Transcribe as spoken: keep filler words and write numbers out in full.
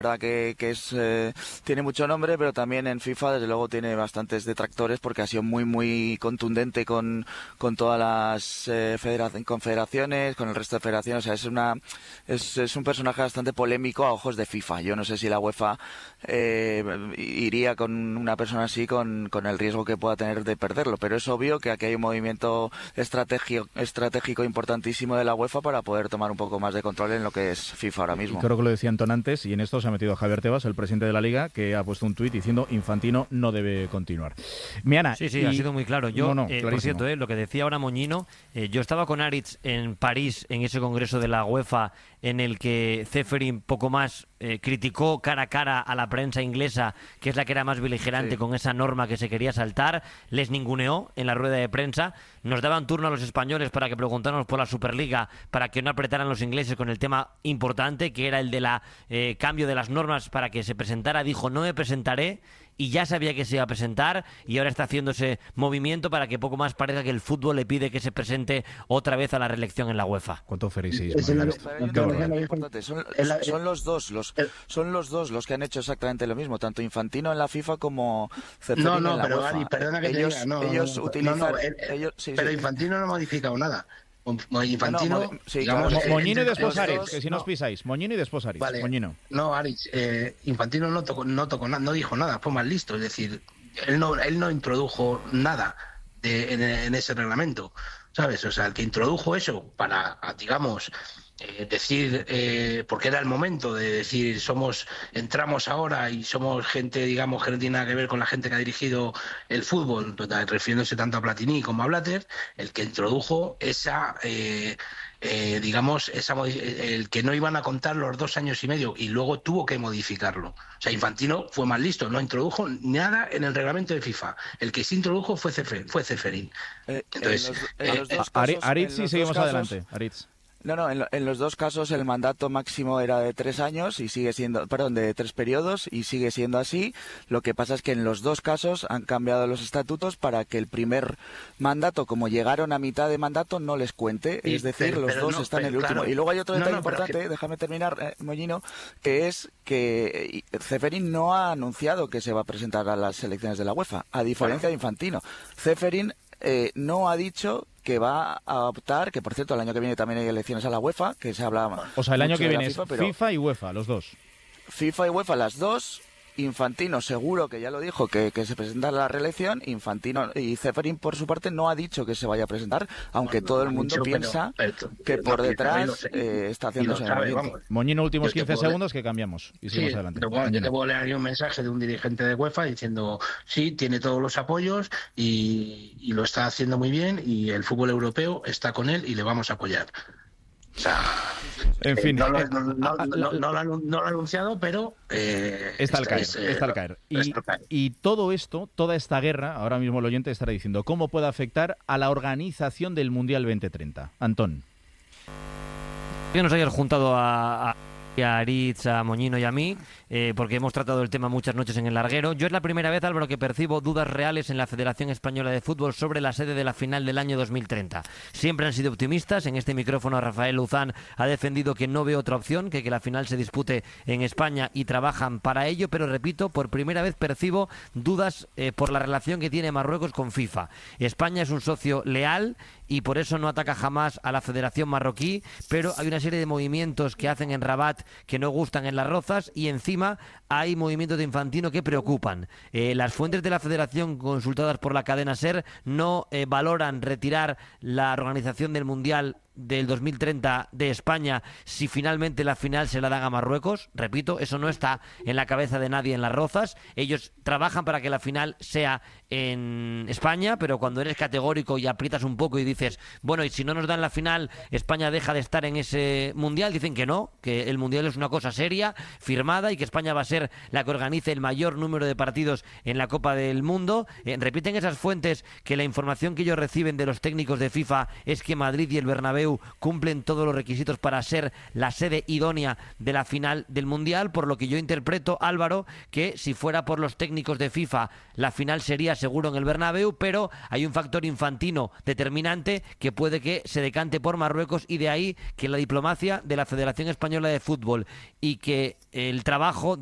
verdad que, que es eh, tiene mucho nombre, pero también en FIFA desde luego tiene bastantes detractores porque ha sido muy muy contundente con, con todas las eh, federac- confederaciones, con el resto de federaciones. O sea, es una es, es un personaje bastante polémico a ojos de FIFA. Yo no sé si la UEFA eh, iría con una persona así con, con el riesgo que pueda tener de perderlo, pero es obvio que aquí hay un movimiento estratégico, estratégico importantísimo de la UEFA para poder tomar un poco más de control en lo que es FIFA ahora mismo. Y creo que lo decía Antón antes, y en esto se ha metido Javier Tebas, el presidente de la Liga, que ha puesto un tuit diciendo Infantino no debe continuar. Miana, sí, sí, y... ha sido muy claro. Yo, no, no, eh, por cierto, eh, lo que decía ahora Moñino, eh, yo estaba con Aritz en París, en ese congreso de la UEFA, en el que Ceferin poco más eh, criticó cara a cara a la prensa inglesa, que es la que era más beligerante sí. con esa norma que se quería saltar, les ninguneó en la rueda de prensa, nos daban turno a los españoles para que preguntáramos por la Superliga, para que no apretaran los ingleses con el tema importante, que era el de la eh, cambio de las normas para que se presentara. Dijo, no me presentaré, y ya sabía que se iba a presentar, y ahora está haciendo ese movimiento para que poco más parezca que el fútbol le pide que se presente otra vez a la reelección en la UEFA. ¿Cuánto fericismo? Son, son los dos los son los dos los que han hecho exactamente lo mismo, tanto Infantino en la FIFA como Ceferin no, no, en la pero, UEFA. Ari, perdona que ellos, te diga, no, ellos no, utilizan, no, no, él, ellos, sí, pero sí. Infantino no ha modificado nada. Infantino, no, no, sí, digamos, claro. eh, Moñino y después dos, Aritz, que si no os pisáis. Moñino y después Aritz. Vale. Moñino. No, Aritz, eh, Infantino no tocó, no tocó nada, no dijo nada, fue más listo. Es decir, él no, él no introdujo nada de, en, en ese reglamento, ¿sabes? O sea, el que introdujo eso para, digamos, eh, decir, eh, porque era el momento de decir, somos, entramos ahora y somos gente, digamos, que no tiene nada que ver con la gente que ha dirigido el fútbol, refiriéndose tanto a Platini como a Blatter, el que introdujo esa... Eh, Eh, digamos, esa, el que no iban a contar los dos años y medio y luego tuvo que modificarlo. O sea, Infantino fue más listo, no introdujo nada en el reglamento de FIFA. El que sí introdujo fue Ceferin. Fue Ceferin. Eh, Entonces, en los, en los eh, dos casos, Aritz, sí, seguimos casos, adelante. Aritz. No, no, en, lo, en los dos casos el mandato máximo era de tres años y sigue siendo, perdón, de tres periodos y sigue siendo así. Lo que pasa es que en los dos casos han cambiado los estatutos para que el primer mandato, como llegaron a mitad de mandato, no les cuente. Sí, es decir, pero, los pero dos no, están en el último. claro. Y luego hay otro detalle no, no, importante, que... déjame terminar, eh, Moñino, que es que Ceferin no ha anunciado que se va a presentar a las elecciones de la UEFA, a diferencia de Infantino. Ceferin eh, no ha dicho que va a optar, que por cierto el año que viene también hay elecciones a la UEFA, que se habla... O sea, el año que viene FIFA, es pero FIFA y UEFA, los dos. FIFA y UEFA, las dos. Infantino seguro que ya lo dijo, que, que se presenta a la reelección. Infantino y Ceferin por su parte no ha dicho que se vaya a presentar, aunque no, todo el mundo dicho, piensa pero, pero, que por no, detrás eh, está haciéndose el movimiento. Moñino, últimos quince segundos que cambiamos y seguimos sí, adelante. Bueno, yo te puedo leer un mensaje de un dirigente de UEFA diciendo sí, tiene todos los apoyos y, y lo está haciendo muy bien y el fútbol europeo está con él y le vamos a apoyar. O sea, en fin, no, eh, no, no, no, no, no, lo, no lo ha anunciado, pero eh, está al caer, es, eh, está al caer. Y, y todo esto, toda esta guerra, ahora mismo el oyente estará diciendo, ¿cómo puede afectar a la organización del Mundial veinte treinta? Antón. Que nos hayas juntado a, a, a Aritz, a Moñino y a mí, eh, porque hemos tratado el tema muchas noches en el larguero. Yo es la primera vez, Álvaro, que percibo dudas reales en la Federación Española de Fútbol sobre la sede de la final del año dos mil treinta. Siempre han sido optimistas. En este micrófono Rafael Luzán ha defendido que no ve otra opción que que la final se dispute en España y trabajan para ello, pero repito, por primera vez percibo dudas eh, por la relación que tiene Marruecos con FIFA. España es un socio leal y por eso no ataca jamás a la Federación Marroquí, pero hay una serie de movimientos que hacen en Rabat que no gustan en Las Rozas y encima hay movimientos de Infantino que preocupan. Eh, las fuentes de la Federación consultadas por la cadena SER no eh, valoran retirar la organización del Mundial del dos mil treinta de España si finalmente la final se la dan a Marruecos. Repito, eso no está en la cabeza de nadie en Las Rozas. Ellos trabajan para que la final sea en España, pero cuando eres categórico y aprietas un poco y dices, bueno, y si no nos dan la final, España deja de estar en ese Mundial, dicen que no, que el Mundial es una cosa seria, firmada, y que España va a ser la que organice el mayor número de partidos en la Copa del Mundo. Eh, repiten esas fuentes que la información que ellos reciben de los técnicos de FIFA es que Madrid y el Bernabéu Bernabéu cumplen todos los requisitos para ser la sede idónea de la final del Mundial, por lo que yo interpreto, Álvaro, que si fuera por los técnicos de FIFA, la final sería seguro en el Bernabéu, pero hay un factor infantino determinante que puede que se decante por Marruecos, y de ahí que la diplomacia de la Federación Española de Fútbol y que el trabajo